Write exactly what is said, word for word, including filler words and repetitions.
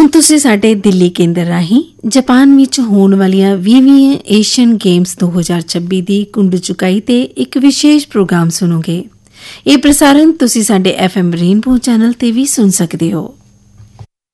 ਤੁਸੀਂ ਸਾਡੇ ਦਿੱਲੀ ਕੇਂਦਰ ਰਾਹੀਂ ਜਾਪਾਨ ਵਿੱਚ ਹੋਣ ਵਾਲੀਆਂ ਵੀਹਵੀਂ ਏਸ਼ੀਅਨ ਗੇਮਸ ਦੋ ਹਜ਼ਾਰ ਛੱਬੀ ਦੀ ਕੁੰਡ ਚੁਕਾਈ ਤੇ ਇੱਕ ਵਿਸ਼ੇਸ਼ ਪ੍ਰੋਗਰਾਮ ਸੁਣੋਗੇ। ਇਹ ਪ੍ਰਸਾਰਣ ਤੁਸੀਂ ਸਾਡੇ ਐਫ ਐਮ ਰੇਨਬੋ ਚੈਨਲ ਤੇ ਵੀ ਸੁਣ ਸਕਦੇ ਹੋ।